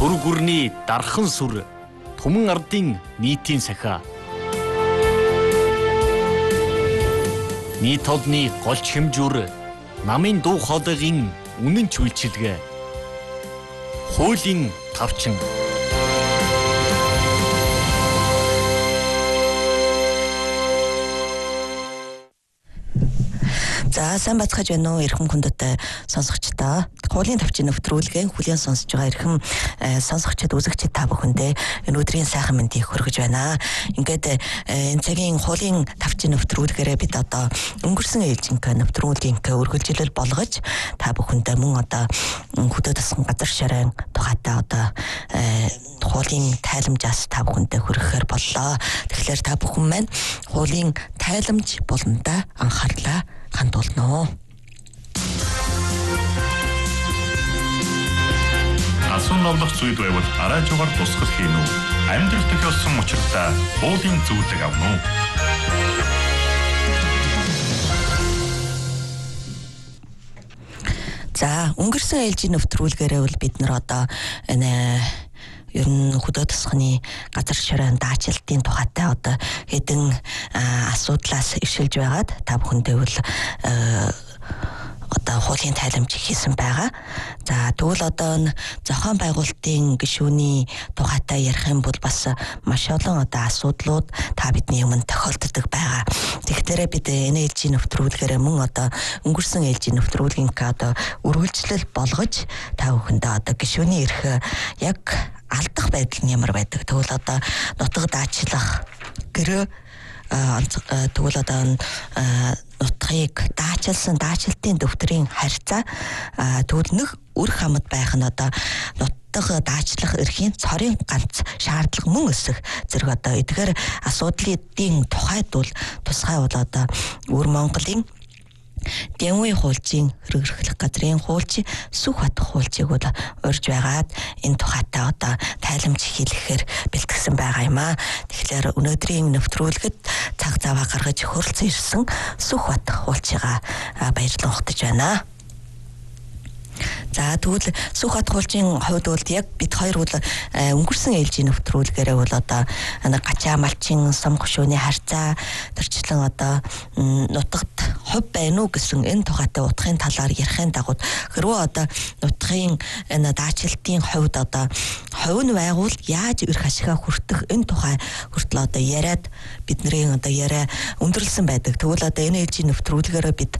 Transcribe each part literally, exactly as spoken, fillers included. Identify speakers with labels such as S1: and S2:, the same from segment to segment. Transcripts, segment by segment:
S1: Түр гүрний дархан сүр, Түмэн ардын нийтийн сахиа. Нийт олны голч хэмжүүр, намын дуу хоолойгийн үнэн ч үйлчилгээ. Хуулийн тавчин.
S2: За сайн бацгааж байна уу эрхэм хүндэт сонсогчдоо. Хуулийн тавчин нэвтрүүлгийн хүлээн сонсож байгаа эрхэм сонсогчд үзэгчд та бүхэндээ энэ өдрийн сайхан мэндийг хүргэж байна. Ингээд энэ цагийн хуулийн тавчин нэвтрүүлгээрээ бид одоо өнгөрсөн ээлжинка нэвтрүүлгийнхээ үргэлжлэл болгож та бүхэндээ мөн одоо хөдөөсөн газар ширэн тухайтай одоо хуулийн тайламжаас та бүхэндээ хүргэхээр боллоо. Тэгэхээр та бүхэн маань хуулийн тайламж болондоо анхаарлаа хандуулнаа.
S3: Асуун новлох зүйл байвал арай жугаар тусгал хийн үү? Амьдрал тохиолсон учиртай хуулийн зүйлэг авна уу?
S2: За өнгөрсөн ээлжийн нэвтрүүлгээрээ бол бид нар одоо энэ ер нь хөдөө тосгоны газар ширэн даачилтын тухайтай одоо хэдэн асуудлаас ишилж байгаад та бүхэндээ бол одоо хуулийн тайламж хийсэн байгаа. За тэгвэл одоо зохион байгуулалтын гишүүний тухайтай ярих юм бол бас маш олон одоо асуудлууд та бидний өмнө тохиолддог байгаа. Тэгэхээр бид энэ ээлжийн нэвтрүүлгээрээ мөн одоо өнгөрсөн ээлжийн нэвтрүүлгийнхээ одоо үргэлжлэл болгож та бүхэндээ одоо гишүүний эрх яг алдах байдал нь ямар байдаг. Тэгвэл одоо нутаг даачлах гэрээ тэгвэл одоо нутгийг даачилсан даачилтын дэвтрийн харьцаа тэгвэл нэг үр хамт байх нь одоо нутаг даачлах эрхийн цорын ганц шаардлага мөн өсөх зэрэг одоо эдгээр асуудлын тухайд бол тусгай бол одоо өвөр Монголын Дэмвийн хуульчийн хэрэглэх газрын хуульч Сүх бат хуульчийг бол урьж байгаад энэ тухайтай одоо тайламж хийлгэхээр бэлтгэсэн байгаа юм аа. Тэгэхээр өнөөдрийн нэвтрүүлгэд цаг цаваа гаргаж хөрөлцөн ирсэн Сүх бат хуульчигаа баярлан ухтаж байна. За тэгвэл Сүх бат хуульчийн хувьд бол яг бид хоёр бол өнгөрсөн ээлжийн нэвтрүүлгээрээ бол одоо гачаа малчин сум гушууны харьцаа төрчлэн одоо нутагт хувь байна уу гэсэн энэ тухайтай утгын талаар ярихын дагуу хэрвээ одоо нутгийн энэ даачилтын хувьд одоо хувь нь байгуул яаж эрх ашигаа хүртэх энэ тухай хүртэл одоо яриад бидний одоо яриа өндөрлсөн байдаг. Тэгвэл одоо энэ ээлжийн нэвтрүүлгээрээ бид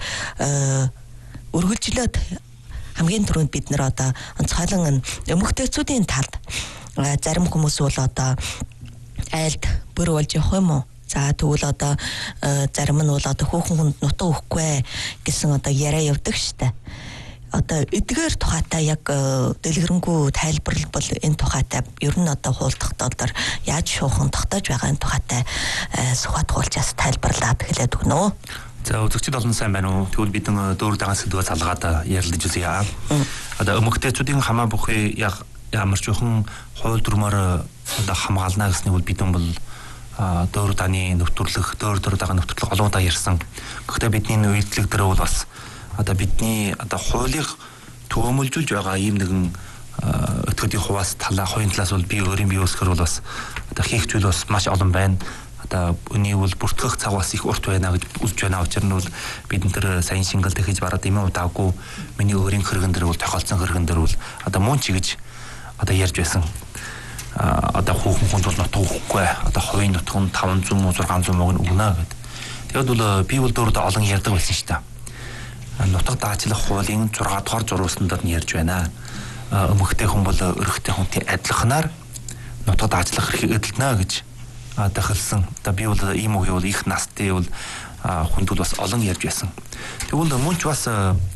S2: үргэлжлээд хамгийн түрүүнд бид нэр одоо онцгойлон эмэгтэйчүүдийн талд зарим хүмүүс бол одоо айлд бүр болж явах юм уу? За тэгвэл одоо зарим нь бол одоо хүүхэн хүнд нутаг өгөхгүй гэсэн одоо яриа явдаг штэ. Одоо эдгээр тухайтай яг дэлгэрэнгүй тайлбарлал бол энэ тухайтай ер нь одоо хуулдах долдор яаж шуухан тогтоож байгаа энэ тухайтай Сүх бат хуульчаас тайлбарлаад хэлээд өгнө.
S4: За үзэгчид олон сайн байна уу? Тэгвэл бид нэг дөөр дагаан сэдвээс алгаад ярилцж үзье. Одоо эмэгтэйчүүдийн хамаа бүхий яг ямар ч хүн хууль дүрмээр одоо хамгаална гэсний бол бид бол дөөр дааны нэвтрүүлэх, дөөр дөөр дагаан нэвтрүүлэх олон удаа ярьсан. Гэхдээ бидний үйлдэлэг дээр бол бас одоо бидний одоо хуулийг төвөмөлжүүлж байгаа ийм нэгэн өтгөдийн хуваас талаа хоёрын талаас бол би өөрийн бие өсгөр бол бас одоо хийх зүйл бас маш олон байна. Одоо үний бол бүртгэх цаг бас их урт байна гэж үзэж байна. Учир нь бол бид энэ сайн шингэлт хийж бараад юм удаагүй миний өөрийн хэрэгэн дээр бол тохиолдсон хэрэгэн дээр бол одоо мөн чи гэж одоо ярьж байсан. А одоо хүүхэн хүнд бол нутаг өгөхгүй. Одоо хувийн нутаг нь таван зуун муу зургаан зуун мууг өгнө гэдэг. Тэгэд бол би бол дөрөд олон ярьдаг байсан шүү дээ. Нутаг даачлах хуулийн зургаан дугаар зуруусан дээр нь ярьж байна. Эмэгтэй хүн бол өрхтэй хүнтэй адилханаар нутаг даачлах эрхийг эдэлнэ гэж дахилсан. Одоо би бол ийм үг бол их настай бол хүнд бол бас олон ярьж байсан. Тэгвэл мөн ч бас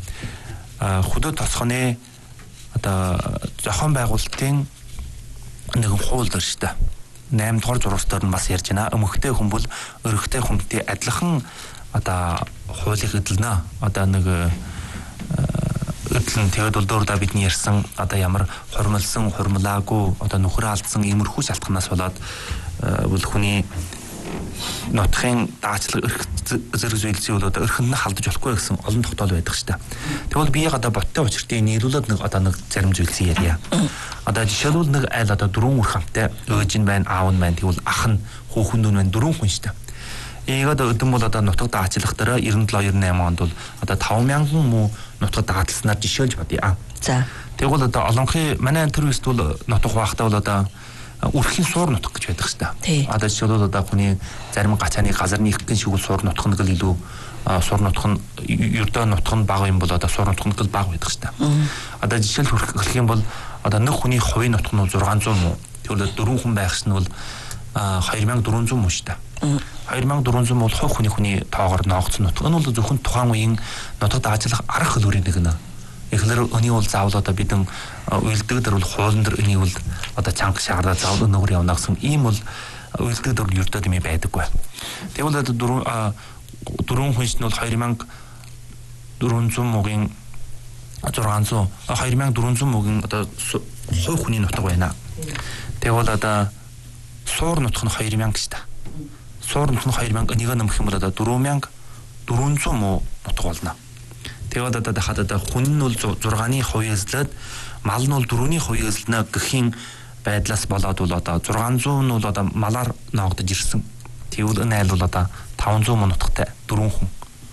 S4: хөдөө тосгоны одоо зохион байгуулалтын нэгэн хууль дээр шүү дээ. найм дугаар зурвастаар нь бас ярьж байна. Эмэгтэй хүн бол өргөтэй хүнтэй адилхан одоо хуулийг эдэлнэ. Одоо нэг эдлэн тэгээд бол дөрөв да бидний ярьсан одоо ямар хурмалсан, хурмлаагүй одоо нөхөр алдсан иймэрхүү шалтгаанаас болоод бол хүний нутгийн даачлаг эрх зэрэг зүйлсийн бол одоо өрхөн нь халдаж болохгүй гэсэн олон тогтоол байдаг шүү дээ. Тэгвэл би яг одоо боттой учиртыг нийлүүлээд нэг одоо нэг зарим зүйлсийн ярья. Одоо жишээлбэл нэг айл одоо дөрвөн үр хамттай ээж нь байна, аав нь байна. Тэгвэл ах нь хүүхэн нь байна, дөрвөн хүн шүү дээ. Энийг одоо өдөн бол одоо нутаг даачлах дээр девяносто επτоо девяносто восемь онд бол одоо таван мянган муу нутаг дааталснаар жишээлж бодъё.
S2: За.
S4: Тэгвэл одоо олонхын манай төрөст бол нутаг хуваахтаа бол одоо үрхийн суур нутаг гэж байдаг шүү дээ. Одоо жишээлбэл одоо хүний зарим гацааны газар нийхгэн шиг суур нутаг нэг л илүү суур нутаг нь ердөө нутаг нь бага юм бол одоо суур нутаг нь л бага байдаг шүү дээ. Одоо жишээл хэлэх юм бол одоо нэг хүний хувийн нутаг нь зургаан зуун муу. Тэгвэл дөрвөн хүн байхс нь бол хоёр мянган дөрвөн зуун муу шүү дээ. хоёр мянган дөрвөн зуун бол хувь хүний хүний тоогоор ноогдсон нутаг. Энэ бол зөвхөн тухайн үеийн нутаг даажлах арга хөлөөрийн нэг нь. Эхлэр өний бол заавал одоо бидэн уйлдэг дээр бол хуулан дээр өний бол одоо чанга шаардаа заавал өнөөр явна гэсэн ийм бол уйлдэг дээр ердөө дэмий байдаггүй. Тэгвэл одоо дөрвөн дөрвөн хүнс нь бол хоёр мянган дөрвөн зуун муугийн зургаан зуун хоёр мянган дөрвөн зуун муугийн одоо хувь хүний нутаг байна. Тэгвэл одоо суур нутаг нь хоёр мянга шүү дээ. Суур нутаг нь хоёр мянга энийг нэмэх юм бол одоо дөрвөн мянган дөрвөн зуун муу нутаг болно. Тэгээд одоо дахад одоо хүн нь бол зургааны хувийн эзлээд мал нь бол дөрөвний хувийн эзлэнэ гэхийн байдлаас болоод бол одоо зургаан зуун нь бол одоо малаар ноогдож ирсэн. Тэгвэл энэ айл бол одоо таван зуун муу нутагтай дөрвөн хүн.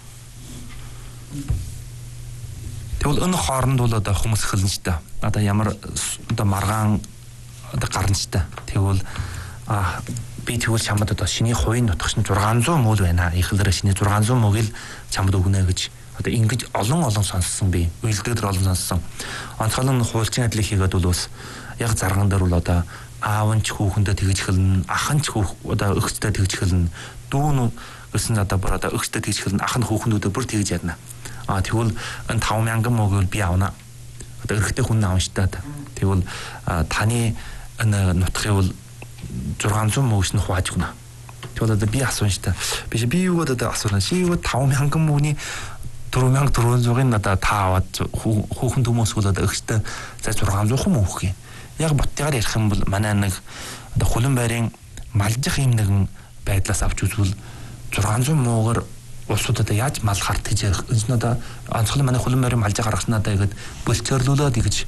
S4: Тэгвэл энэ хооронд бол одоо хүмүүс эхэлнэ ч та. Одоо ямар одоо маргаан одоо гарна ч та. Тэгвэл а би тэгвэл чамд одоо шиний хувийн нутагч нь зургаан зуун муу байна. Ихлээр шиний зургаан зуун мууг л чамд өгнө гэж одоо ингэж олон олон сонссон би. Уйлдэг дээр олон сонссон. Онцгойлон хуульчин адилыг хийгээд бол бас яг зарган дээр бол одоо аав нь ч хүүхэндээ тэгж эхэлнэ, ах нь ч хүүх одоо өхцтэй тэгж эхэлнэ. Дүү нь гэсэн одоо бүр одоо өхцтэй тэгж эхэлнэ, ах нь хүүхэндүүдээ бүр тэгж ядна. Аа тэгвэл энэ таван мянган мууг би авна. Одоо эрэгтэй хүн аавна шүү дээ. Тэгвэл таны энэ нутгийн бол зургаан зуун мууг нь хувааж өгнө. Тэгвэл одоо би асууна шүү дээ. Би би юу гэдэг асууна. Чи юу таван мянган мууны дөрвөн мянган дөрвөн зууны надаа та аваад хүүхэн хүмүүс бол одоо өгчтэй за зургаан зуун хүн өөх юм. Яг боттойгоор ярих юм бол манай нэг одоо хулан байрын малжих юм нэгэн байдлаас авч үзвэл зургаан зуун муугаар улсуудад яаж мал харт гэж ярих. Энэ одоо онцгой манай хулан байрын малжих гаргаснадаа ихэд бөлчөрлүүлээд ингэж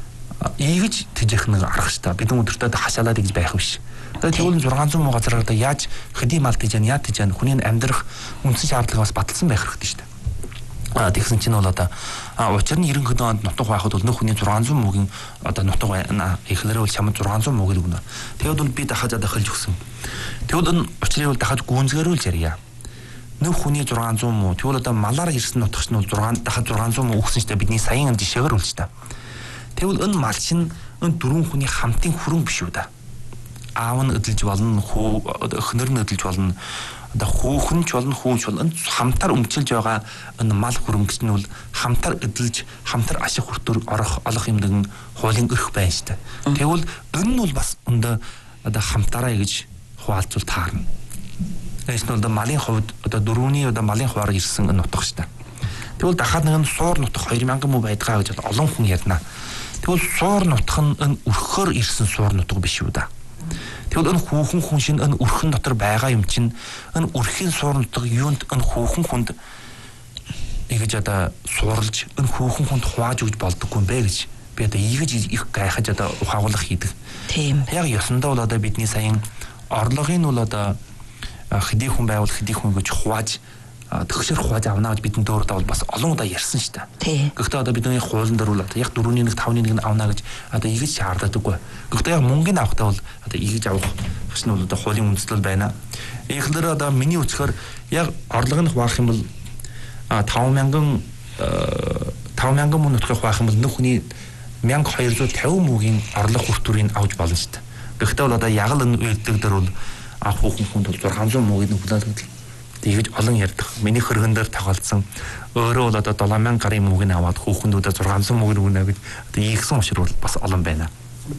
S4: ийгэж тэжих нэг арга шүү дээ. Бидний өдөртөө хашаалаад ингэж байх биш. Тэгээд тэгвэл зургаан зуун муу газараа одоо яаж хэдий мал тийж яа тийж хүний амьдрах үндсэн шаардлагаас баталсан байх хэрэгтэй шүү дээ. А тэгсэн чинь бол одоо учир нь ерөнхийдөө онд нутаг байхад бол нөх хүний зургаан зуун муугийн одоо нутаг байна. Эхлээрээ бол чамд зургаан зуун мууг өгнө. Тэгэд бол би дахиж дахиж өгсөн. Тэгвэл энэ учрыг бол дахиж гүнзгээрүүл ярья. Нөх хүний зургаан зуун муу. Тэгвэл одоо малаар ирсэн нутагч нь бол зургаан дахиж зургаан зуун муу өгсөн ч бидний саяхан жишээгээр үлж та. Тэгвэл энэ мал чинь энэ дөрвөн хүний хамтын хүрэн биш үү да. Аав нь эдэлж болно, хүү өхнөр нь эдэлж болно. Одоо хүүхэн ч болно, хүүн ч болно. Хамтар өмчилж байгаа энэ мал хөрөнгөч нь бол хамтар эдэлж, хамтар ашиг хүртээр орох олох юм нэгэн хуулийн өрх байна шүү дээ. Тэгвэл энэ нь бол бас өндөө одоо хамтараа гэж хуваалцвал таарна. Тэгээс нь одоо малын хувьд одоо дөрөвний одоо малын хуваар ирсэн энэ нутаг шүү дээ. Тэгвэл дахиад нэг нь суур нутаг хоёр мянган муу байдгаа гэж олон хүн ярина. Тэгвэл суур нутаг нь энэ өрхөөр ирсэн суур нутаг биш үү да. Тэгвэл энэ хүүхэн хүн шин энэ өрхөн дотор байгаа юм чинь энэ өрхийн суур нутаг юунд энэ хүүхэн хүнд ингэж одоо суурлж энэ хүүхэн хүнд хувааж өгч болдоггүй юм бэ гэж би одоо ийгэж их гайхаж одоо ухаагуулах хийдэг.
S2: Тийм.
S4: Яг ёсондоо бол одоо бидний саяын орлогын бол одоо хэдий хүн байвал хэдий хүн гэж хувааж төгсөр хувааж авна гэж бидний дөөрөд бол бас олон удаа ярьсан шүү дээ. Гэхдээ одоо бидний хуулин дээр бол яг дөрөвний нэг тавны нэг авна гэж одоо ийгэж шаарддаггүй. Гэхдээ яг мөнгөний авахтаа бол одоо ийгэж авах гэсэн нь бол одоо хуулийн үндэслэл байна. Эхлээд одоо миний үцхээр яг орлогын хуваах юм бол таван мянган таван мянган мөн нутгийг хуваах юм бол нэг хүний мянга хоёр зуун тавин муугийн орлого хүртүүрийг авч болно шүү дээ. Гэхдээ бол одоо яг л энэ үйлдэл дээр бол анх хүүхэн хүнд бол зургаан зуун муугийн хүлээлгэл тэгж олон ярьдаг. Миний хөргөн дээр тоглолцсон өөрөө бол одоо долоон мянган гарын мууг нь аваад хүүхэндүүдээ зургаан зуун мууг өгнө гэж одоо ийгсэн учраас бол бас олон байна.